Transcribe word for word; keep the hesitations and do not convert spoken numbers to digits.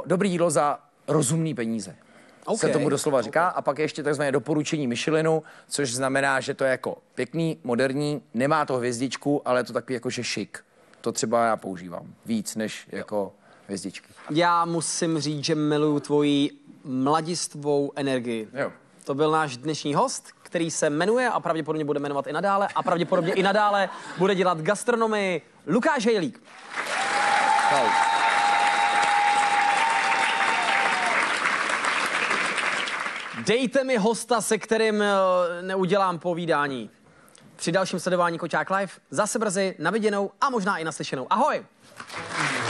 dobrý jídlo za rozumný peníze. Okay. Se tomu doslova říká. Okay. A pak je ještě takzvané doporučení Michelinu, což znamená, že to je jako pěkný, moderní, nemá to hvězdičku, ale je to takový jako že šik. To třeba já používám víc než jako hvězdičky. Já musím říct, že miluju tvoji mladistvou energii. Jo. To byl náš dnešní host, který se jmenuje a pravděpodobně bude jmenovat i nadále a pravděpodobně i nadále bude dělat gastronomii Lukáš Hejlík. Wow. Dejte mi hosta, se kterým neudělám povídání. Při dalším sledování Koťák Live zase brzy, na viděnou a možná i naslyšenou. Ahoj!